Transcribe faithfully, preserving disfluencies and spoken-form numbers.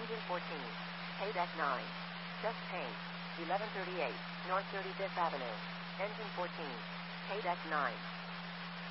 Engine fourteen. Paydeck nine. Just paint. eleven thirty-eight, North thirty-fifth Avenue. Engine fourteen. Paydeck nine.